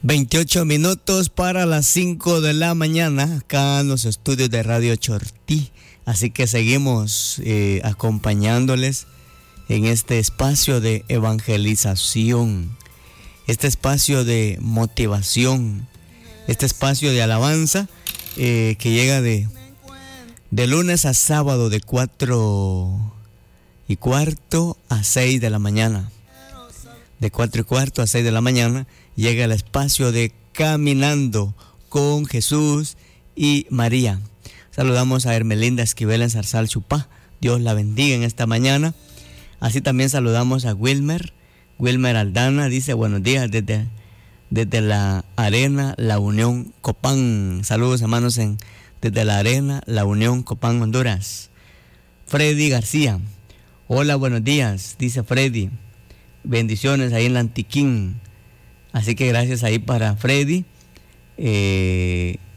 28 minutos para las 5 de la mañana, acá en los estudios de Radio Chortí. Así que seguimos acompañándoles en este espacio de evangelización, este espacio de motivación, este espacio de alabanza que llega de lunes a sábado de 4:15 a 6 de la mañana. De 4:15 a 6 de la mañana llega el espacio de Caminando con Jesús y María. Saludamos a Hermelinda Esquivel en Zarzal Chupá. Dios la bendiga en esta mañana. Así también saludamos a Wilmer Aldana. Dice buenos días desde la Arena La Unión Copán. Saludos hermanos desde la Arena La Unión Copán, Honduras. Freddy García. Hola, buenos días, dice Freddy. Bendiciones ahí en la Antiquín. Así que gracias ahí para Freddy.